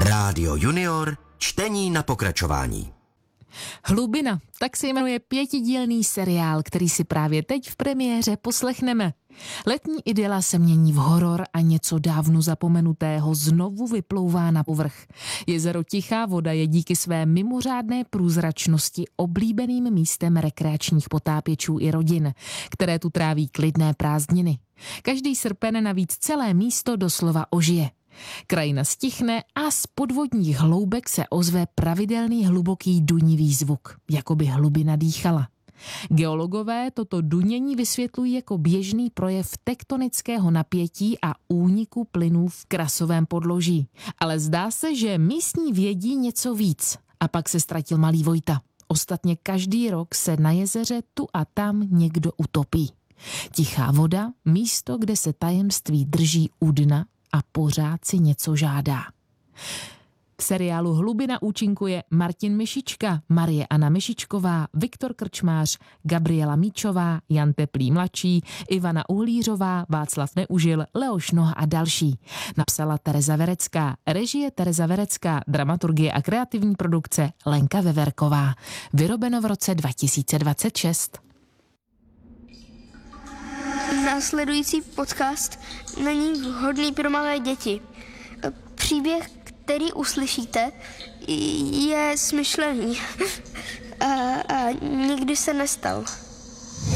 Rádio Junior, čtení na pokračování. Hlubina, tak se jmenuje 5dílný seriál, který si právě teď v premiéře poslechneme. Letní idyla se mění v horor a něco dávno zapomenutého znovu vyplouvá na povrch. Jezero Tichá voda je díky své mimořádné průzračnosti oblíbeným místem rekreačních potápěčů i rodin, které tu tráví klidné prázdniny. Každý srpen navíc celé místo doslova ožije. Krajina stichne a z podvodních hloubek se ozve pravidelný hluboký dunivý zvuk, jako by hlubina dýchala. Geologové toto dunění vysvětlují jako běžný projev tektonického napětí a úniku plynů v krasovém podloží. Ale zdá se, že místní vědí něco víc. A pak se ztratil malý Vojta. Ostatně každý rok se na jezeře tu a tam někdo utopí. Tichá voda, místo, kde se tajemství drží u dna a pořád si něco žádá. V seriálu Hlubina účinkuje Martin Myšička, Marie Anna Myšičková, Viktor Krčmář, Gabriela Míčová, Jan Teplý mladší, Ivana Uhlířová, Václav Neužil, Leoš Noha a další. Napsala Tereza Verecká, režie Tereza Verecká, dramaturgie a kreativní produkce Lenka Veverková. Vyrobeno v roce 2026. Následující podcast není vhodný pro malé děti. Příběh, který uslyšíte, je smyšlený a nikdy se nestal.